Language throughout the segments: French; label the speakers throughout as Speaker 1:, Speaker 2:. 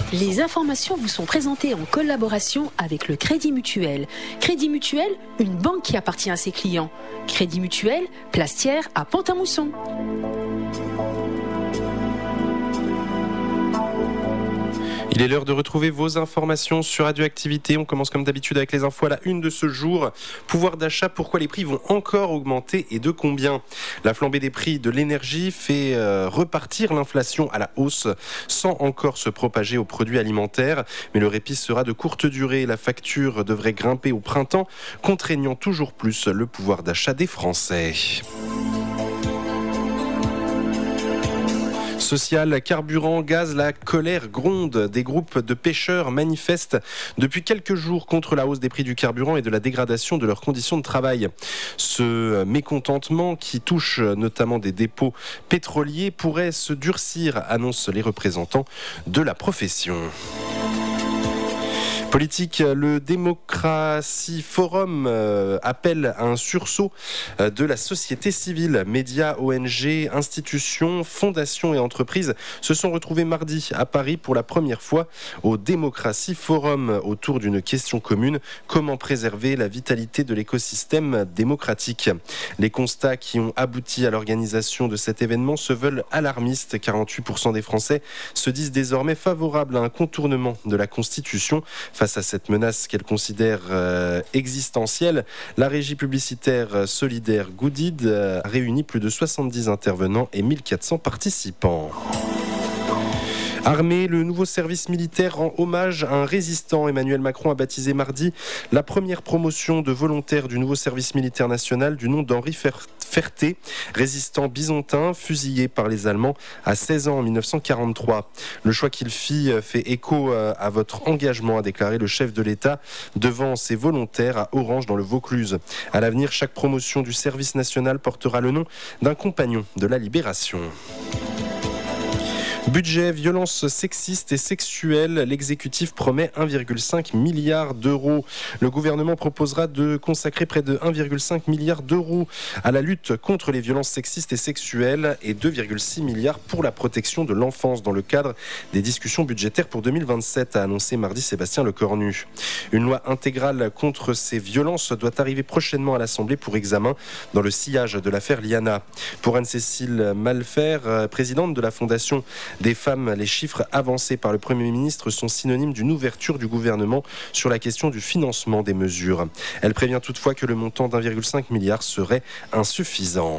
Speaker 1: Les informations vous sont présentées en collaboration avec le Crédit Mutuel. Crédit Mutuel, une banque qui appartient à ses clients. Crédit Mutuel, Plastière à Pont-à-Mousson.
Speaker 2: Il est l'heure de retrouver vos informations sur Radioactivité. On commence comme d'habitude avec les infos à la une de ce jour. Pouvoir d'achat, pourquoi les prix vont encore augmenter et de combien ? La flambée des prix de l'énergie fait repartir l'inflation à la hausse sans encore se propager aux produits alimentaires. Mais le répit sera de courte durée. La facture devrait grimper au printemps, contraignant toujours plus le pouvoir d'achat des Français. Social, carburant, gaz, la colère gronde. Des groupes de pêcheurs manifestent depuis quelques jours contre la hausse des prix du carburant et de la dégradation de leurs conditions de travail. Ce mécontentement, qui touche notamment des dépôts pétroliers, pourrait se durcir, annoncent les représentants de la profession. Politique, le Démocratie Forum appelle à un sursaut de la société civile. Médias, ONG, institutions, fondations et entreprises se sont retrouvés mardi à Paris pour la première fois au Démocratie Forum autour d'une question commune: comment préserver la vitalité de l'écosystème démocratique. Les constats qui ont abouti à l'organisation de cet événement se veulent alarmistes. 48% des Français se disent désormais favorables à un contournement de la Constitution. Face à cette menace qu'elle considère existentielle, la régie publicitaire solidaire Goodid réunit plus de 70 intervenants et 1400 participants. Armée, le nouveau service militaire rend hommage à un résistant. Emmanuel Macron a baptisé mardi la première promotion de volontaires du nouveau service militaire national du nom d'Henri Ferté, résistant byzantin fusillé par les Allemands à 16 ans en 1943. Le choix qu'il fit fait écho à votre engagement, a déclaré le chef de l'État devant ses volontaires à Orange dans le Vaucluse. À l'avenir, chaque promotion du service national portera le nom d'un compagnon de la libération. Budget, violences sexistes et sexuelles, l'exécutif promet 1,5 milliard d'euros. Le gouvernement proposera de consacrer près de 1,5 milliard d'euros à la lutte contre les violences sexistes et sexuelles et 2,6 milliards pour la protection de l'enfance dans le cadre des discussions budgétaires pour 2027, a annoncé mardi Sébastien Lecornu. Une loi intégrale contre ces violences doit arriver prochainement à l'Assemblée pour examen dans le sillage de l'affaire Liana. Pour Anne-Cécile Malfer, présidente de la Fondation des femmes, les chiffres avancés par le Premier ministre sont synonymes d'une ouverture du gouvernement sur la question du financement des mesures. Elle prévient toutefois que le montant d'1,5 milliard serait insuffisant.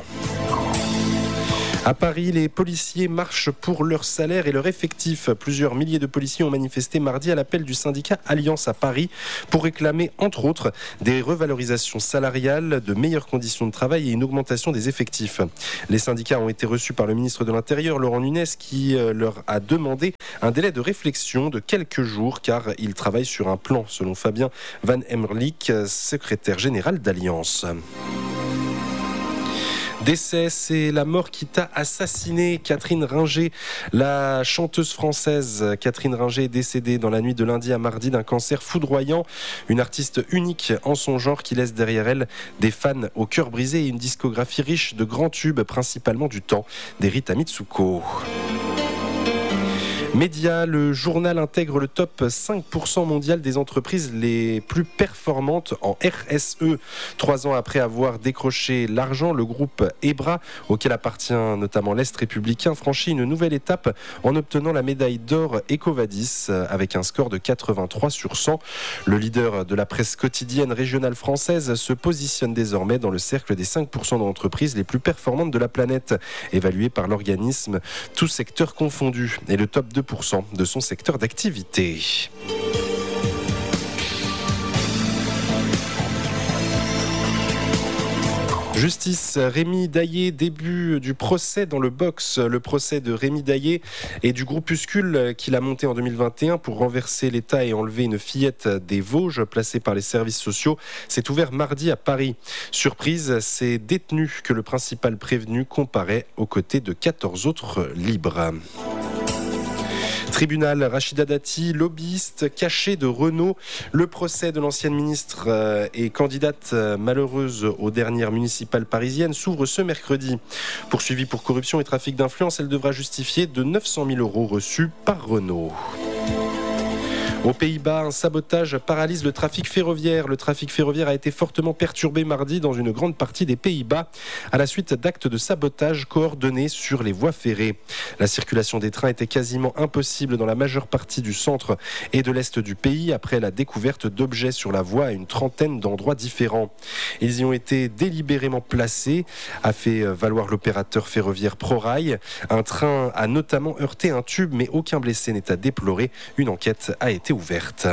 Speaker 2: À Paris, les policiers marchent pour leur salaire et leur effectif. Plusieurs milliers de policiers ont manifesté mardi à l'appel du syndicat Alliance à Paris pour réclamer, entre autres, des revalorisations salariales, de meilleures conditions de travail et une augmentation des effectifs. Les syndicats ont été reçus par le ministre de l'Intérieur, Laurent Nunez, qui leur a demandé un délai de réflexion de quelques jours car ils travaillent sur un plan, selon Fabien Van Emmerlich, secrétaire général d'Alliance. Décès, c'est la mort qui t'a assassiné. Catherine Ringer, la chanteuse française Catherine Ringer est décédée dans la nuit de lundi à mardi d'un cancer foudroyant. Une artiste unique en son genre qui laisse derrière elle des fans au cœur brisé et une discographie riche de grands tubes, principalement du temps des Rita Mitsuko. Média, le journal intègre le top 5% mondial des entreprises les plus performantes en RSE. 3 ans après avoir décroché l'argent, le groupe Ebra, auquel appartient notamment l'Est républicain, franchit une nouvelle étape en obtenant la médaille d'or EcoVadis avec un score de 83 sur 100. Le leader de la presse quotidienne régionale française se positionne désormais dans le cercle des 5% d'entreprises les plus performantes de la planète, évalué par l'organisme tous secteurs confondus, et le top 2% de son secteur d'activité. Justice, Rémi Daillé, début du procès dans le box. Le procès de Rémi Daillé et du groupuscule qu'il a monté en 2021 pour renverser l'État et enlever une fillette des Vosges placée par les services sociaux s'est ouvert mardi à Paris. Surprise, c'est détenu que le principal prévenu comparaît aux côtés de 14 autres libres. Tribunal, Rachida Dati, lobbyiste caché de Renault. Le procès de l'ancienne ministre et candidate malheureuse aux dernières municipales parisiennes s'ouvre ce mercredi. Poursuivie pour corruption et trafic d'influence, elle devra justifier de 900 000 € reçus par Renault. Aux Pays-Bas, un sabotage paralyse le trafic ferroviaire. Le trafic ferroviaire a été fortement perturbé mardi dans une grande partie des Pays-Bas à la suite d'actes de sabotage coordonnés sur les voies ferrées. La circulation des trains était quasiment impossible dans la majeure partie du centre et de l'est du pays après la découverte d'objets sur la voie à une trentaine d'endroits différents. Ils y ont été délibérément placés, a fait valoir l'opérateur ferroviaire ProRail. Un train a notamment heurté un tube, mais aucun blessé n'est à déplorer. Une enquête a été ouverte.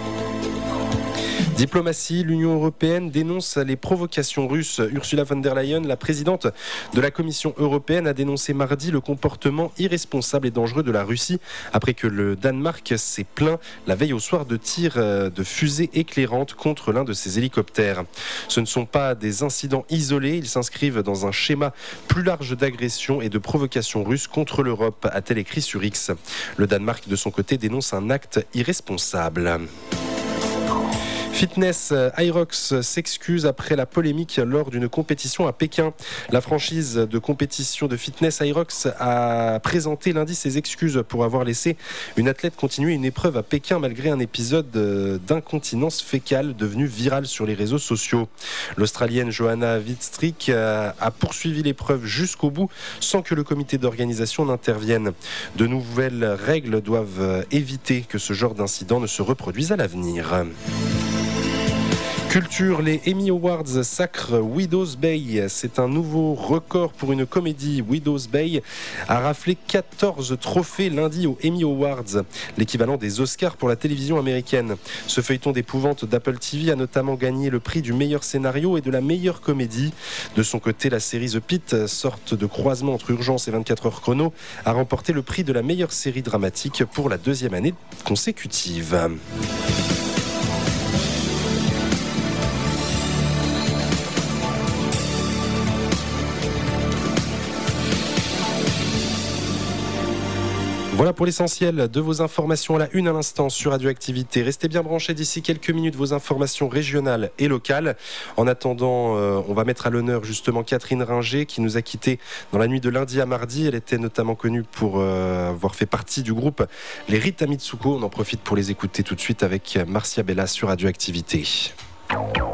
Speaker 2: Diplomatie, l'Union européenne dénonce les provocations russes. Ursula von der Leyen, la présidente de la Commission européenne, a dénoncé mardi le comportement irresponsable et dangereux de la Russie après que le Danemark s'est plaint la veille au soir de tirs de fusées éclairantes contre l'un de ses hélicoptères. Ce ne sont pas des incidents isolés, ils s'inscrivent dans un schéma plus large d'agression et de provocation russe contre l'Europe, a-t-elle écrit sur X. Le Danemark, de son côté, dénonce un acte irresponsable. Fitness, Hyrox s'excuse après la polémique lors d'une compétition à Pékin. La franchise de compétition de fitness Hyrox a présenté lundi ses excuses pour avoir laissé une athlète continuer une épreuve à Pékin malgré un épisode d'incontinence fécale devenu viral sur les réseaux sociaux. L'Australienne Johanna Wittstrick a poursuivi l'épreuve jusqu'au bout sans que le comité d'organisation n'intervienne. De nouvelles règles doivent éviter que ce genre d'incident ne se reproduise à l'avenir. Culture, les Emmy Awards sacrent Widow's Bay. C'est un nouveau record pour une comédie. Widow's Bay a raflé 14 trophées lundi aux Emmy Awards, l'équivalent des Oscars pour la télévision américaine. Ce feuilleton d'épouvante d'Apple TV a notamment gagné le prix du meilleur scénario et de la meilleure comédie. De son côté, la série The Pitt, sorte de croisement entre Urgence et 24 heures chrono, a remporté le prix de la meilleure série dramatique pour la deuxième année consécutive. Voilà pour l'essentiel de vos informations à la une à l'instant sur Radioactivité. Restez bien branchés d'ici quelques minutes vos informations régionales et locales. En attendant, on va mettre à l'honneur justement Catherine Ringer qui nous a quittés dans la nuit de lundi à mardi. Elle était notamment connue pour avoir fait partie du groupe Les Rita Mitsuko. On en profite pour les écouter tout de suite avec Marcia Bella sur Radioactivité.